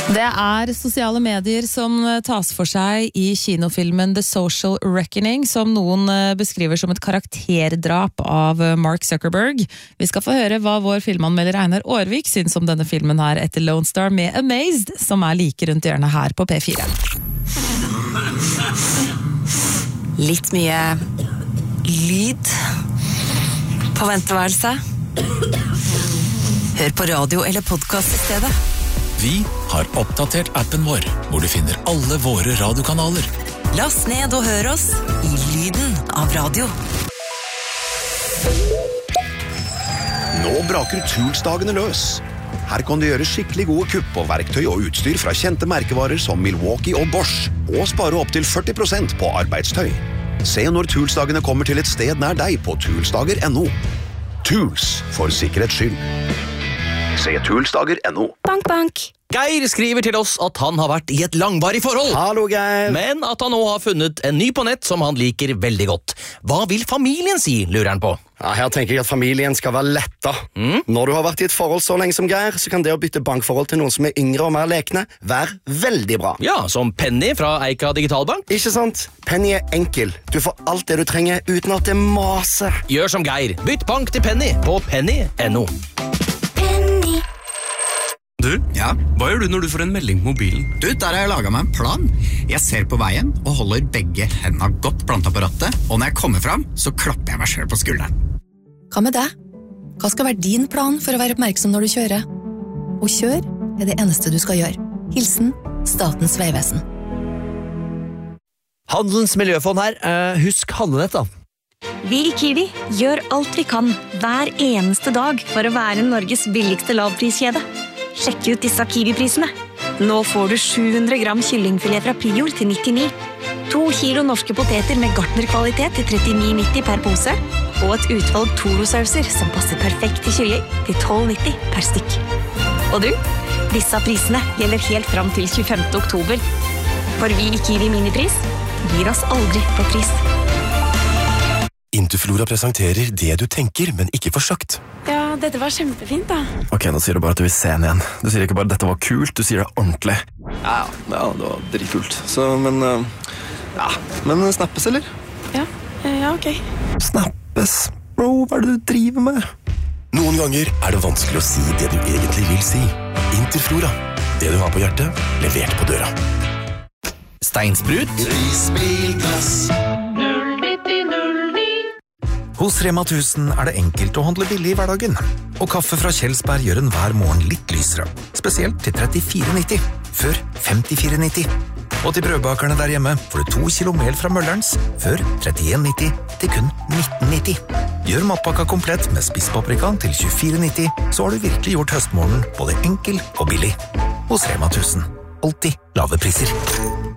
Det sosiale medier som tas for seg i kinofilmen The Social Reckoning, som noen beskriver som et karakterdrap av Mark Zuckerberg. Vi skal få høre hva vår filmanmelder Einar Aarvik synes om denne filmen her etter Lone Star med Amazed, som like rundt hjørnet her på P4. Litt mye lyd på venteværelset. Hør på radio eller podcast i stedet. Vi har oppdatert appen vår, hvor du finner alle våre radiokanaler. Last ned og hør oss i lyden av radio. Nå braker Tools-dagene løs. Her kan du gjøre skikkelig gode kupp på verktøy og utstyr fra kjente merkevarer som Milwaukee og Bosch, og spare opp til 40% på arbeidstøy. Se når Tools-dagene kommer til et sted nær deg på toolsdager.no. Tools, for sikkerhets skyld. Se toolsdager.no. Bank, bank. Geir skriver til oss at han har vært i et langvarig forhold. Hallo, Geir. Men at han nå har funnet en ny på nett som han liker veldig godt. Hva vil familien si, lurer han på? Ja, her tenker jeg at familien skal være letta. Når du har vært i et forhold så lenge som Geir, så kan det å bytte bankforhold til noen som er yngre og mer lekne være veldig bra. Ja, som Penny fra Eika Digitalbank. Ikke sant? Penny er enkel. Du får alt det du trenger uten at det maser. Gjør som Geir. Bytt bank til Penny på penny.no. Du, hva gjør du når du får en melding på mobilen? Du, der har jeg laget meg en plan. Jeg ser på veien og holder begge hendene godt plantet på rattet, og når jeg kommer frem, så klapper jeg meg selv på skulderen. Hva med deg? Hva skal være din plan for å være oppmerksom når du kjører? Å kjøre det eneste du skal gjøre. Hilsen Statens Vegvesen. Handelens miljøfond her. Husk handlenett da. Vi i Kiwi gjør alt vi kan hver eneste dag for å være Norges billigste lavpriskjede. Sjekk ut disse Kiwi-prisene. Nå får du 700 gram kyllingfilet fra Prior til 99. 2 kilo norske poteter med gartnerkvalitet til 39,90 per pose. Og et utvalg Toro-sauser som passer perfekt til kylling til 12,90 per stykk. Og du, disse prisene gjelder helt fram til 25. oktober. For vi i Kiwi Minipris gir oss aldri på pris. Interflora presenterer det du tenker, men ikke for sagt. Ja, dette var kjempefint da. Ok, nå sier du bare at du vil se den igjen. Du sier ikke bare dette var kult, du sier det ordentlig. Ja, det var dritkult. Så, men snappes, eller? Ja, ok. Snappes? Bro, hva er det du driver med? Noen ganger er det vanskelig å si det du egentlig vil si. Interflora. Det du har på hjertet, levert på døra. Steinsprut. Prisbilglass. Hos Rema 1000 er det enkelt å handle billig i hverdagen. Og kaffe fra Kjelsberg gjør hver morgen litt lysere. Spesielt til 34,90. Før 54,90. Og til brødbakerne der hjemme får du 2 kilo mel fra Møllerens. Før 31,90 til kun 19,90. Gjør matpakka komplett med spisspaprika til 24,90, så har du virkelig gjort høstmorgen både enkel og billig. Hos Rema 1000. Alltid lave priser.